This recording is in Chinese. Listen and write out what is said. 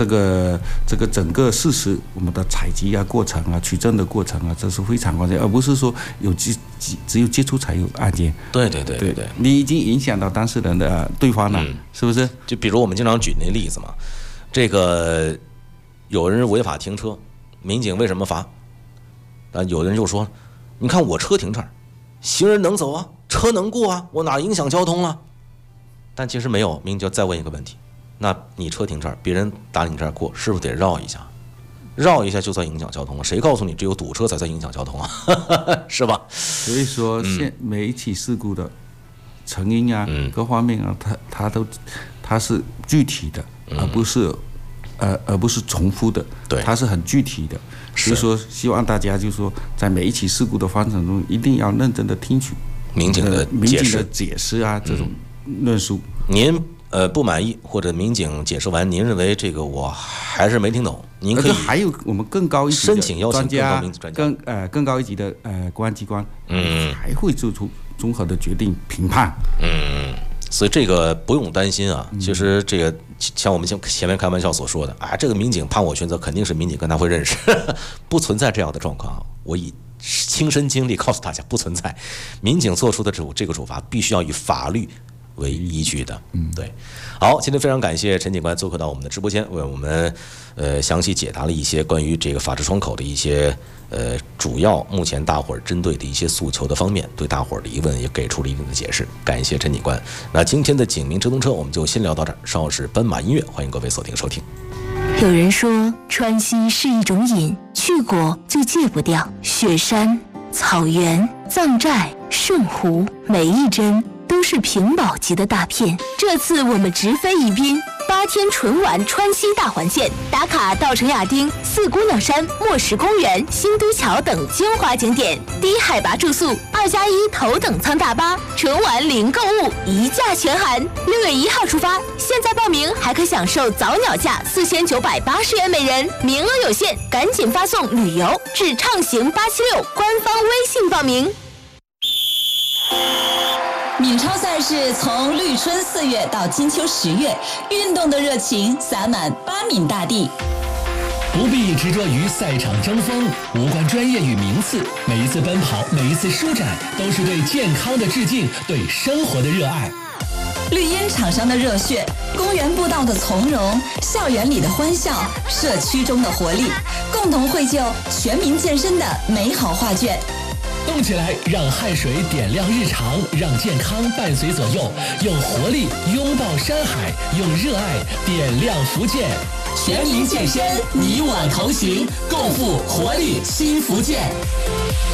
这个整个事实，我们的采集过程取证的过程这是非常关键，而不是说只有接触才有案件。 对， 你已经影响到当事人的对方了，是不是？ 就比如我们经常举那例子嘛，这个有人违法停车，民警为什么罚？有人就说，你看我车停这儿，行人能走啊，车能过啊，我哪影响交通了？但其实没有，民警就再问一个问题。那你车停这儿，别人打你这儿过，是不是得绕一下？绕一下就算影响交通了？谁告诉你只有堵车才算影响交通啊？是吧？ 所以说，每一起事故的成因各方面它是具体的，而不是重复的。 对， 它是很具体的。所以说，希望大家就是说，在每一起事故的发生中，一定要认真的听取民警的解释这种论述。 您不满意或者民警解释完，您认为这个我还是没听懂，您可以还有我们更高一级的申请邀请更高一级的公安机关，还会做出综合的决定评判。 所以这个不用担心啊。其实这个像我们前面开玩笑所说的这个民警判我全责，肯定是民警跟他会认识，不存在这样的状况。我以亲身经历告诉大家，不存在。民警做出的这个处罚必须要以法律为依据的。对。好，今天非常感谢陈警官做客到我们的直播间，为我们详细解答了一些关于这个法治窗口的一些主要目前大伙儿针对的一些诉求的方面，对大伙儿的疑问也给出了一定的解释。感谢陈警官。那今天的警民直通车我们就先聊到这儿，稍后是斑马音乐，欢迎各位锁定收听。 有人说川西是一种瘾，去过就戒不掉。雪山、草原、藏寨、圣湖，每一帧都是屏保级的大片。这次我们直飞宜宾，8天纯玩川西大环线，打卡稻城亚丁、四姑娘山、墨石公园、新都桥等精华景点，低海拔住宿，2+1头等舱大巴，纯玩零购物，一价全含。6月1号出发，现在报名还可享受早鸟价4980元每人，名额有限，赶紧发送旅游至畅行876官方微信报名。 闽超赛事从绿春4月到金秋10月，运动的热情洒满巴闽大地。 不必执着于赛场争锋，无关专业与名次，每一次奔跑，每一次舒展，都是对健康的致敬，对生活的热爱。 绿茵场上的热血，公园步道的从容，校园里的欢笑，社区中的活力，共同绘就全民健身的美好画卷。 动起来，让汗水点亮日常，让健康伴随左右，用活力拥抱山海，用热爱点亮福建。全民健身，你我同行，共赴活力新福建。